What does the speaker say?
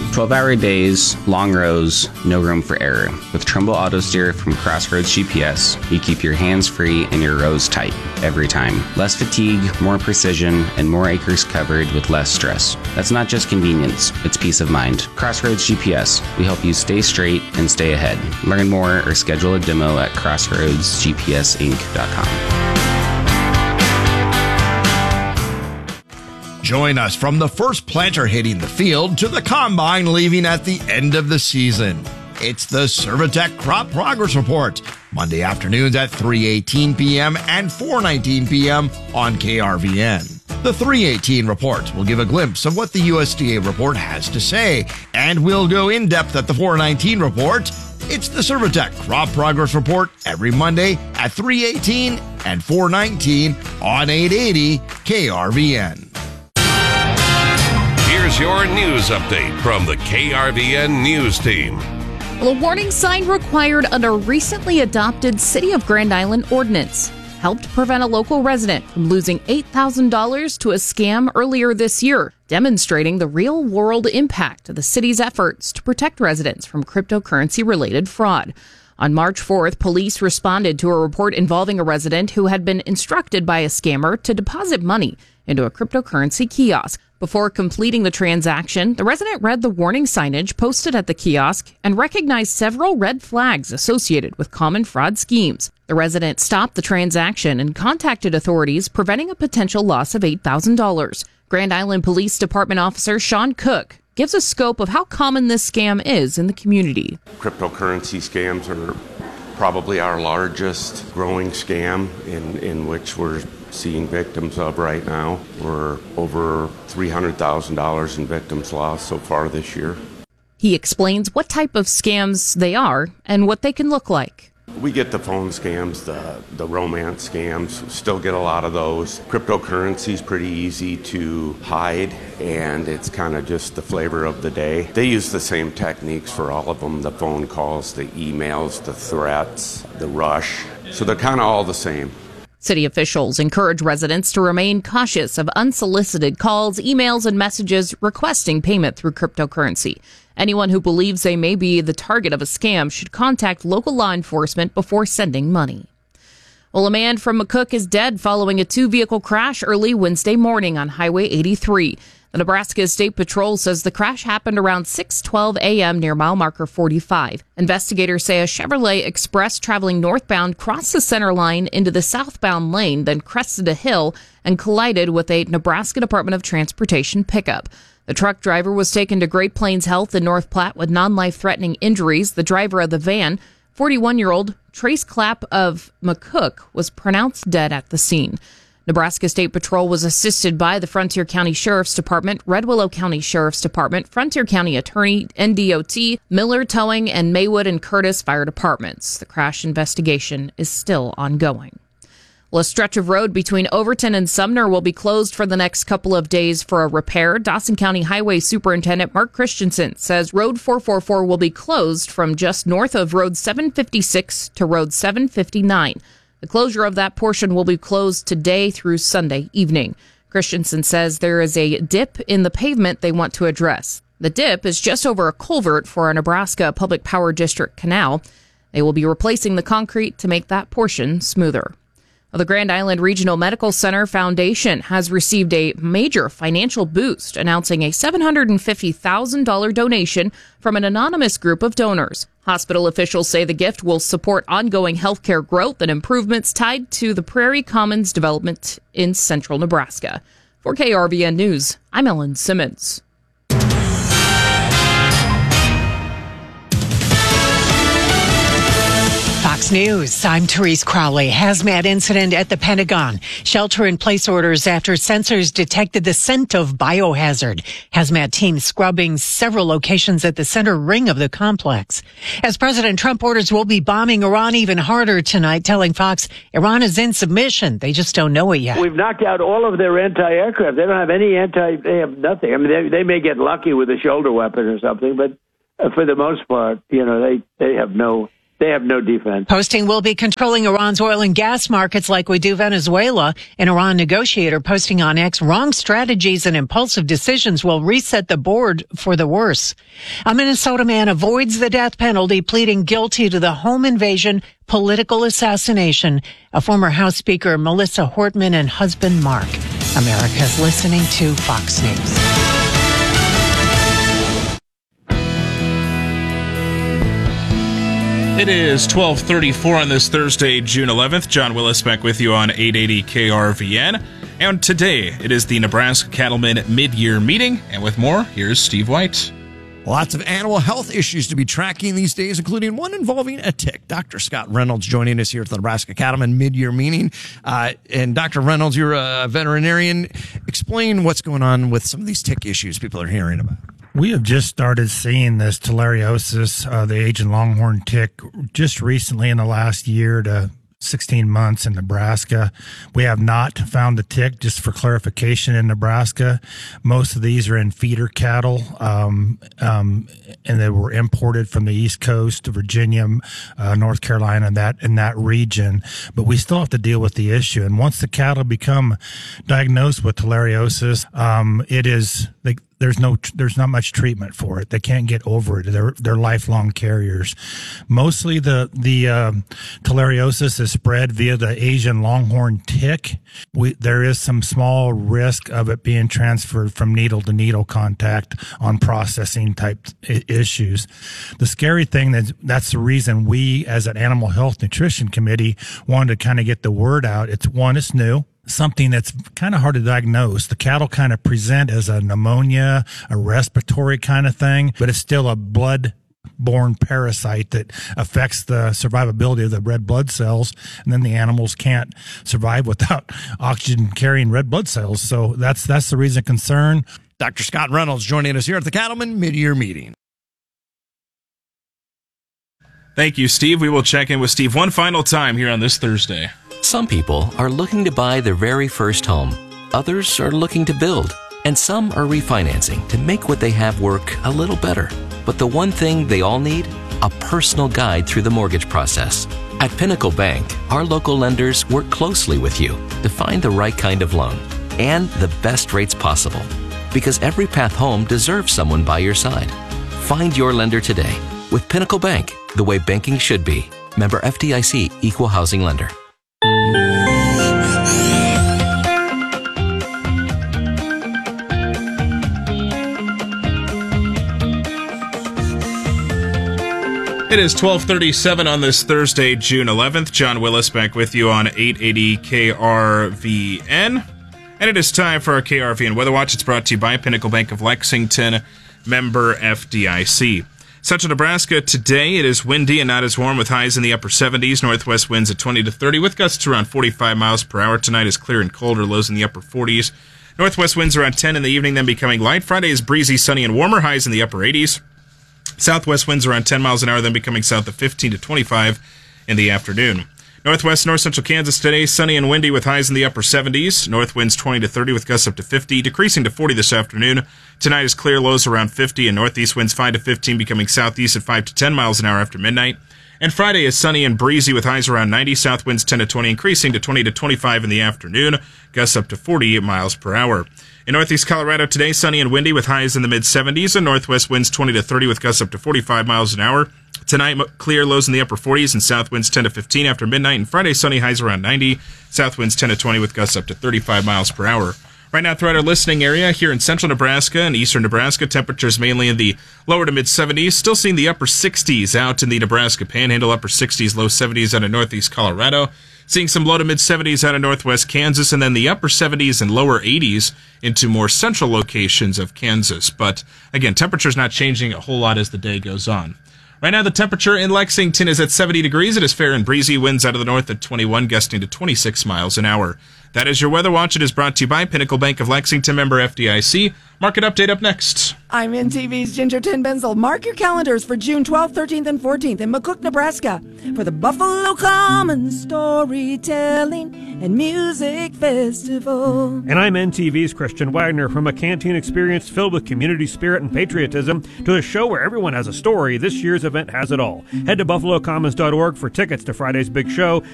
12-hour days, long rows, no room for error. With Trumbull Auto Steer from Crossroads GPS, you keep your hands free and your rows tight every time. Less fatigue, more precision, and more acres covered with less stress. That's not just convenience, it's peace of mind. Crossroads GPS, we help you stay straight and stay ahead. Learn more or schedule a demo at crossroadsgpsinc.com. Join us from the first planter hitting the field to the combine leaving at the end of the season. It's the Servitech Crop Progress Report, Monday afternoons at 3:18 p.m. and 4:19 p.m. on KRVN. The 3:18 report will give a glimpse of what the USDA report has to say, and we'll go in depth at the 4:19 report. It's the Servitech Crop Progress Report every Monday at 3:18 and 4:19 on 880 KRVN. Here's your news update from the KRVN News Team. Well, a warning sign required under recently adopted City of Grand Island ordinance helped prevent a local resident from losing $8,000 to a scam earlier this year, demonstrating the real-world impact of the city's efforts to protect residents from cryptocurrency-related fraud. On March 4th, police responded to a report involving a resident who had been instructed by a scammer to deposit money into a cryptocurrency kiosk. Before completing the transaction, the resident read the warning signage posted at the kiosk and recognized several red flags associated with common fraud schemes. The resident stopped the transaction and contacted authorities, preventing a potential loss of $8,000. Grand Island Police Department Officer Sean Cook gives a scope of how common this scam is in the community. Cryptocurrency scams are probably our largest growing scam in which we're seeing victims of right now. We're over $300,000 in victims lost so far this year. He explains what type of scams they are and what they can look like. We get the phone scams, the romance scams, still get a lot of those. Cryptocurrency is pretty easy to hide, and it's kind of just the flavor of the day. They use the same techniques for all of them, the phone calls, the emails, the threats, the rush. So they're kind of all the same. City officials encourage residents to remain cautious of unsolicited calls, emails, and messages requesting payment through cryptocurrency. Anyone who believes they may be the target of a scam should contact local law enforcement before sending money. Well, a man from McCook is dead following a two-vehicle crash early Wednesday morning on Highway 83. The Nebraska State Patrol says the crash happened around 6:12 a.m. near mile marker 45. Investigators say a Chevrolet Express traveling northbound crossed the center line into the southbound lane, then crested a hill and collided with a Nebraska Department of Transportation pickup. The truck driver was taken to Great Plains Health in North Platte with non-life-threatening injuries. The driver of the van, 41-year-old Trace Clapp of McCook, was pronounced dead at the scene. Nebraska State Patrol was assisted by the Frontier County Sheriff's Department, Red Willow County Sheriff's Department, Frontier County Attorney, NDOT, Miller Towing, and Maywood and Curtis Fire Departments. The crash investigation is still ongoing. Well, a stretch of road between Overton and Sumner will be closed for the next couple of days for a repair. Dawson County Highway Superintendent Mark Christensen says Road 444 will be closed from just north of Road 756 to Road 759. The closure of that portion will be closed today through Sunday evening. Christensen says there is a dip in the pavement they want to address. The dip is just over a culvert for a Nebraska Public Power District canal. They will be replacing the concrete to make that portion smoother. Well, the Grand Island Regional Medical Center Foundation has received a major financial boost, announcing a $750,000 donation from an anonymous group of donors. Hospital officials say the gift will support ongoing healthcare growth and improvements tied to the Prairie Commons development in central Nebraska. For KRVN News, I'm Ellen Simmons. Fox News, I'm Therese Crowley. Hazmat incident at the Pentagon. Shelter-in-place orders after sensors detected the scent of biohazard. Hazmat teams scrubbing several locations at the center ring of the complex. As President Trump orders we'll be bombing Iran even harder tonight, telling Fox Iran is in submission. They just don't know it yet. We've knocked out all of their anti-aircraft. They don't have any they have nothing. I mean, they may get lucky with a shoulder weapon or something, but for the most part, they have no They have no defense. Posting will be controlling Iran's oil and gas markets like we do Venezuela. An Iran negotiator posting on X, wrong strategies and impulsive decisions will reset the board for the worse. A Minnesota man avoids the death penalty, pleading guilty to the home invasion political assassination. A former House Speaker, Melissa Hortman, and husband, Mark. America's listening to Fox News. It is 12:34 on this Thursday, June 11th. John Willis back with you on 880 KRVN. And today, it is the Nebraska Cattlemen mid-year meeting. And with more, here's Steve White. Lots of animal health issues to be tracking these days, including one involving a tick. Dr. Scott Reynolds joining us here at the Nebraska Cattlemen mid-year meeting. And Dr. Reynolds, you're a veterinarian. Explain what's going on with some of these tick issues people are hearing about. We have just started seeing this tulariosis, the Asian longhorn tick, just recently in the last year to 16 months in Nebraska. We have not found the tick, just for clarification, in Nebraska. Most of these are in feeder cattle, and they were imported from the East Coast to Virginia, North Carolina, in that region. But we still have to deal with the issue. And once the cattle become diagnosed with tulariosis, there's not much treatment for it. They can't get over it. They're lifelong carriers. Mostly the tulariosis is spread via the Asian longhorn tick. There is some small risk of it being transferred from needle to needle contact on processing type issues. The scary thing that's the reason we, as an animal health nutrition committee, wanted to kind of get the word out. It's new. Something that's kind of hard to diagnose. The cattle kind of present as a pneumonia, a respiratory kind of thing, but it's still a blood-borne parasite that affects the survivability of the red blood cells, and then the animals can't survive without oxygen-carrying red blood cells. So that's the reason of concern. Dr. Scott Reynolds joining us here at the Cattlemen mid-year meeting. Thank you, Steve. We will check in with Steve one final time here on this Thursday. Some people are looking to buy their very first home. Others are looking to build. And some are refinancing to make what they have work a little better. But the one thing they all need? A personal guide through the mortgage process. At Pinnacle Bank, our local lenders work closely with you to find the right kind of loan and the best rates possible. Because every path home deserves someone by your side. Find your lender today with Pinnacle Bank, the way banking should be. Member FDIC, Equal Housing Lender. It is 12:37 on this Thursday, June 11th. John Willis back with you on 880 KRVN. And it is time for our KRVN Weather Watch. It's brought to you by Pinnacle Bank of Lexington, member FDIC. Central Nebraska today, it is windy and not as warm with highs in the upper 70s. Northwest winds at 20 to 30 with gusts around 45 miles per hour. Tonight is clear and colder, lows in the upper 40s. Northwest winds around 10 in the evening, then becoming light. Friday is breezy, sunny, and warmer, highs in the upper 80s. Southwest winds around 10 miles an hour, then becoming south of 15 to 25 in the afternoon. Northwest, north central Kansas today, sunny and windy with highs in the upper 70s. North winds 20 to 30 with gusts up to 50, decreasing to 40 this afternoon. Tonight is clear, lows around 50, and northeast winds 5 to 15, becoming southeast at 5 to 10 miles an hour after midnight. And Friday is sunny and breezy with highs around 90, south winds 10 to 20, increasing to 20 to 25 in the afternoon, gusts up to 40 miles per hour. In northeast Colorado today, sunny and windy with highs in the mid-70s, and northwest winds 20 to 30 with gusts up to 45 miles an hour. Tonight, clear, lows in the upper 40s, and south winds 10 to 15 after midnight. And Friday, sunny, highs around 90, south winds 10 to 20 with gusts up to 35 miles per hour. Right now, throughout our listening area here in central Nebraska and eastern Nebraska, temperatures mainly in the lower to mid-70s. Still seeing the upper 60s out in the Nebraska Panhandle, upper 60s, low 70s out of northeast Colorado. Seeing some low to mid-70s out of northwest Kansas, and then the upper 70s and lower 80s into more central locations of Kansas. But again, temperature's not changing a whole lot as the day goes on. Right now, the temperature in Lexington is at 70 degrees. It is fair and breezy. Winds out of the north at 21, gusting to 26 miles an hour. That is your Weather Watch. It is brought to you by Pinnacle Bank of Lexington, member FDIC. Market update up next. I'm NTV's Ginger Tinbenzel. Mark your calendars for June 12th, 13th, and 14th in McCook, Nebraska for the Buffalo Commons Storytelling and Music Festival. And I'm NTV's Christian Wagner. From a canteen experience filled with community spirit and patriotism to a show where everyone has a story, this year's event has it all. Head to buffalocommons.org for tickets to Friday's big show.